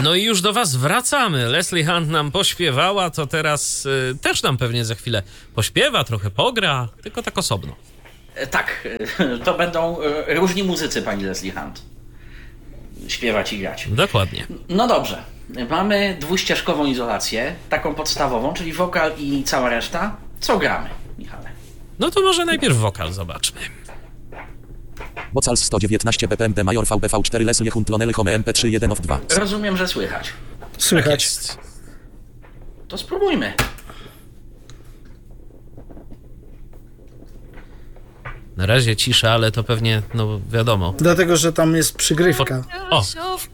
No i już do was wracamy. Leslie Hunt nam pośpiewała, to teraz też nam pewnie za chwilę pośpiewa, trochę pogra, tylko tak osobno. Tak, to będą różni muzycy, pani Leslie Hunt. Śpiewać i grać. Dokładnie. No dobrze. Mamy dwuścieżkową izolację, taką podstawową, czyli wokal i cała reszta. Co gramy, Michale? No to może najpierw wokal zobaczmy. Vocals 119 ppm D major VBV4 Leslie Hunt Lonely Home MP3 1 of 2. Rozumiem, że słychać. Tak Słychać. jest. To spróbujmy. Na razie cisza, ale to pewnie, no wiadomo. Dlatego, że tam jest przygrywka. O, Of